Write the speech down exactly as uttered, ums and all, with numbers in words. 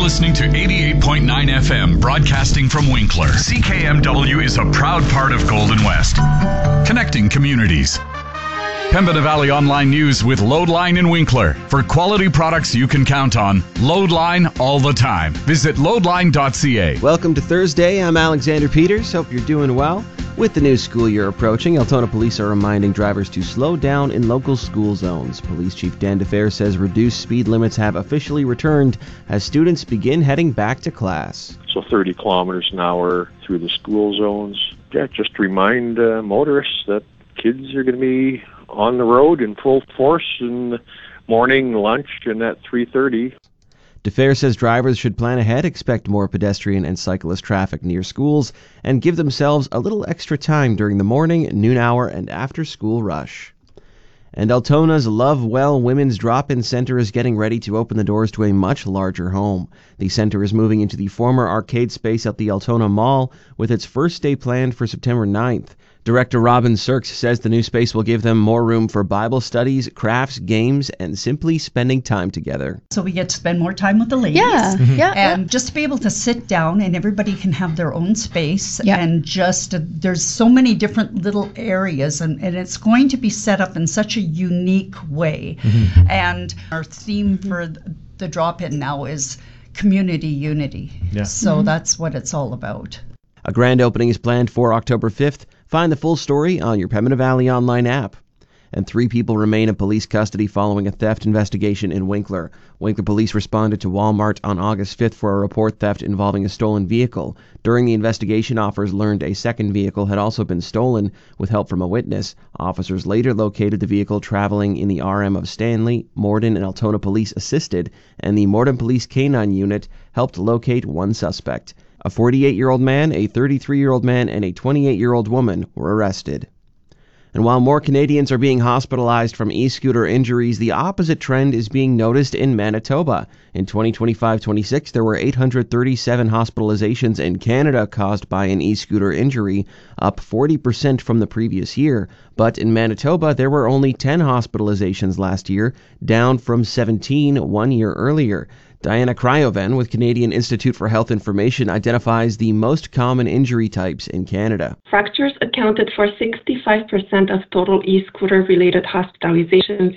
listening to eighty-eight point nine F M, broadcasting from Winkler. C K M W is a proud part of Golden West, connecting communities. Pembina Valley Online News with Loadline in Winkler. For quality products you can count on, Loadline all the time. Visit loadline dot c a. Welcome to Thursday. I'm Alexander Peters. Hope you're doing well. With the new school year approaching, Altona Police are reminding drivers to slow down in local school zones. Police Chief Dan DeFer says reduced speed limits have officially returned as students begin heading back to class. So thirty kilometers an hour through the school zones. Yeah, just to remind uh, motorists that kids are going to be on the road in full force in the morning, lunch, and at three thirty. DeFer says drivers should plan ahead, expect more pedestrian and cyclist traffic near schools, and give themselves a little extra time during the morning, noon hour, and after-school rush. And Altona's Love Well Women's Drop-In Center is getting ready to open the doors to a much larger home. The center is moving into the former arcade space at the Altona Mall, with its first day planned for September ninth. Director Robin Sirks says the new space will give them more room for Bible studies, crafts, games, and simply spending time together. So we get to spend more time with the ladies. Yeah, mm-hmm. yeah. And yeah. just to be able to sit down and everybody can have their own space. Yeah. And just, uh, there's so many different little areas, and, and it's going to be set up in such a unique way. Mm-hmm. And our theme for the drop-in now is community unity. Yeah. So mm-hmm. that's what it's all about. A grand opening is planned for October fifth. Find the full story on your Pembina Valley Online app. And three people remain in police custody following a theft investigation in Winkler. Winkler police responded to Walmart on August fifth for a report theft involving a stolen vehicle. During the investigation, officers learned a second vehicle had also been stolen with help from a witness. Officers later located the vehicle traveling in the R M of Stanley. Morden and Altona Police assisted, and the Morden Police Canine Unit helped locate one suspect. A forty-eight-year-old man, a thirty-three-year-old man, and a twenty-eight-year-old woman were arrested. And while more Canadians are being hospitalized from e-scooter injuries, the opposite trend is being noticed in Manitoba. In twenty twenty-five twenty-six, there were eight hundred thirty-seven hospitalizations in Canada caused by an e-scooter injury, up forty percent from the previous year. But in Manitoba, there were only ten hospitalizations last year, down from seventeen one year earlier. Diana Cryoven with Canadian Institute for Health Information identifies the most common injury types in Canada. Fractures accounted for sixty-five percent of total e-scooter related hospitalizations